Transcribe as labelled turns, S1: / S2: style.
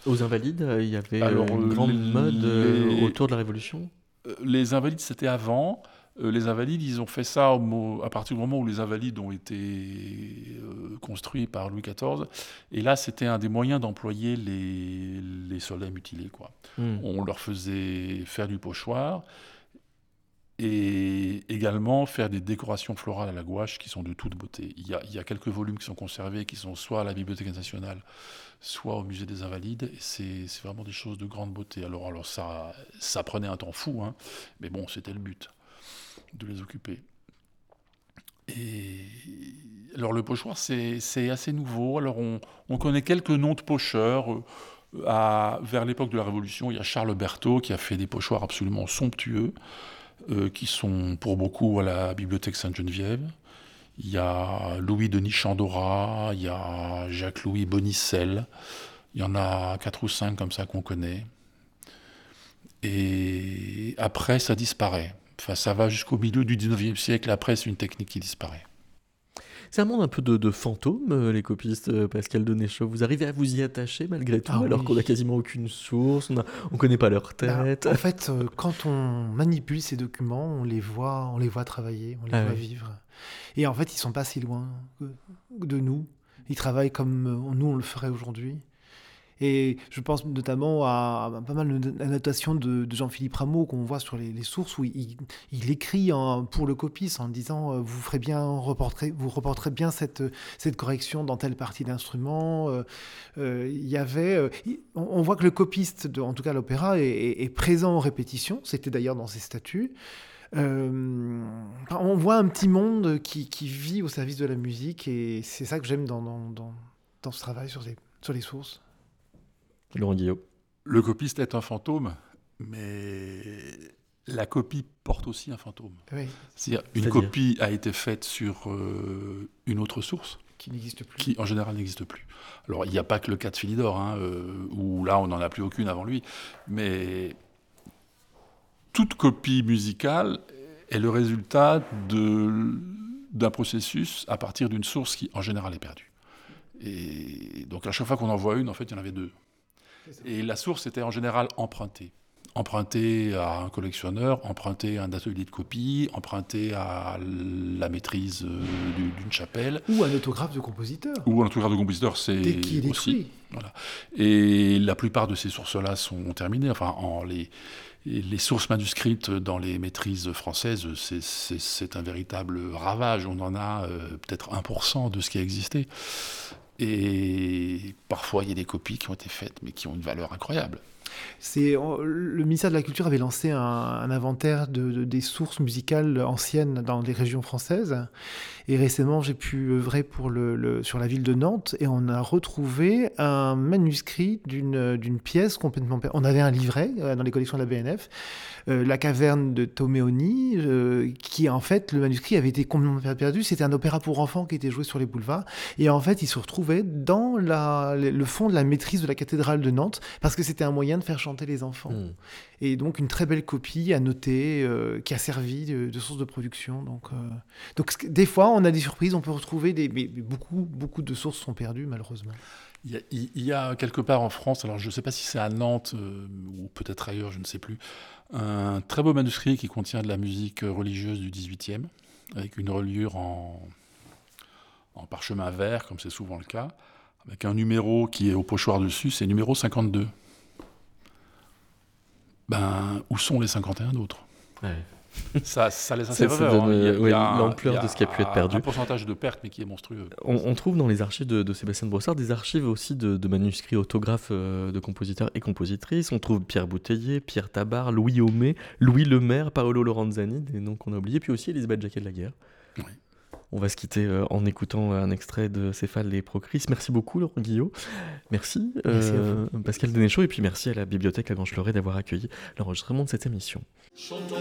S1: Aux Invalides, il y avait
S2: Alors,
S1: une grande mode autour de la Révolution.
S2: les Invalides, c'était avant. Les Invalides, ils ont fait ça à partir du moment où les Invalides ont été construits par Louis XIV. Et là, c'était un des moyens d'employer les soldats mutilés, quoi.
S1: Hmm.
S2: On leur faisait faire du pochoir et également faire des décorations florales à la gouache qui sont de toute beauté. Il y a quelques volumes qui sont conservés, qui sont soit à la Bibliothèque nationale, soit au Musée des Invalides. Et c'est vraiment des choses de grande beauté. Alors ça prenait un temps fou, hein, mais bon, c'était le but de les occuper. Et alors le pochoir, c'est assez nouveau. Alors on connaît quelques noms de pocheurs. Vers l'époque de la Révolution, il y a Charles Berthaud qui a fait des pochoirs absolument somptueux, qui sont pour beaucoup à la Bibliothèque Sainte-Geneviève. Il y a Louis-Denis Chandora, il y a Jacques-Louis Bonicelle. Il y en a 4 ou 5 comme ça qu'on connaît. Et après, ça disparaît. Enfin, ça va jusqu'au milieu du 19e siècle. Après, c'est une technique qui disparaît.
S1: C'est un monde un peu de fantômes, les copistes, Pascal Denéchaud. Vous arrivez à vous y attacher malgré tout,
S3: Ah
S1: alors
S3: oui.
S1: qu'on n'a quasiment aucune source, on connaît pas leur tête.
S3: En fait, quand on manipule ces documents, on les voit travailler, on les voit vivre. Et en fait, ils sont pas si loin de nous. Ils travaillent comme nous, on le ferait aujourd'hui. Et je pense notamment à pas mal d'annotations de Jean-Philippe Rameau qu'on voit sur les sources où il écrit pour le copiste en disant vous reporterez bien cette correction dans telle partie d'instrument. On voit que le copiste, en tout cas l'opéra, est présent en répétition. C'était d'ailleurs dans ses statuts. On voit un petit monde qui vit au service de la musique et c'est ça que j'aime dans ce travail sur les sources.
S1: Laurent Guillot.
S2: Le copiste est un fantôme, mais la copie porte aussi un fantôme.
S3: Oui.
S2: C'est-à-dire, une copie a été faite sur une autre source.
S3: Qui n'existe plus.
S2: Qui, en général, n'existe plus. Alors, il n'y a pas que le cas de Philidor, où là, on n'en a plus aucune avant lui. Mais toute copie musicale est le résultat d'un processus à partir d'une source qui, en général, est perdue. Et donc, à chaque fois qu'on en voit une, en fait, il y en avait 2. Et la source était en général empruntée. Empruntée à un collectionneur, empruntée à un atelier de copie, empruntée à la maîtrise d'une chapelle.
S3: Ou un autographe de compositeur.
S2: Ou un autographe de compositeur, c'est
S3: dès qu'il est
S2: aussi.
S3: détruit.
S2: Voilà. Et la plupart de ces sources-là sont terminées. Enfin, les sources manuscrites dans les maîtrises françaises, c'est un véritable ravage. On en a peut-être 1% de ce qui a existé. Et parfois, il y a des copies qui ont été faites, mais qui ont une valeur incroyable.
S3: Le ministère de la Culture avait lancé un inventaire des sources musicales anciennes dans les régions françaises. Et récemment, j'ai pu œuvrer sur la ville de Nantes et on a retrouvé un manuscrit d'une pièce complètement perdue. On avait un livret dans les collections de la BNF, La caverne de Toméoni, qui en fait, le manuscrit avait été complètement perdu. C'était un opéra pour enfants qui était joué sur les boulevards. Et en fait, il se retrouvait dans le fond de la maîtrise de la cathédrale de Nantes parce que c'était un moyen de faire chanter les enfants. Et donc, une très belle copie à noter qui a servi de source de production. Donc des fois, on a des surprises, on peut retrouver mais beaucoup de sources sont perdues, malheureusement.
S2: Il y a quelque part en France, alors je ne sais pas si c'est à Nantes ou peut-être ailleurs, je ne sais plus, un très beau manuscrit qui contient de la musique religieuse du XVIIIe, avec une reliure en parchemin vert, comme c'est souvent le cas, avec un numéro qui est au pochoir dessus, c'est numéro 52. Où sont les 51 d'autres ? Ça laisse assez rêveur.
S1: Il y a l'ampleur de ce qui a pu être perdu.
S2: Un pourcentage de perte, mais qui est monstrueux.
S1: On trouve dans les archives de Sébastien de Brossard des archives aussi de manuscrits autographes de compositeurs et compositrices. On trouve Pierre Bouteiller, Pierre Tabar, Louis Homais, Louis Lemaire, Paolo Lorenzani, des noms qu'on a oubliés, puis aussi Elisabeth Jacquet de la Guerre.
S2: Oui.
S1: On va se quitter en écoutant un extrait de Céphale et Procris. Merci beaucoup, Laurent Guillot. Merci
S3: à vous.
S1: Pascal Denéchaud. Et puis merci à la Bibliothèque Lagrange-Fleuret d'avoir accueilli l'enregistrement de cette émission.
S4: Chantons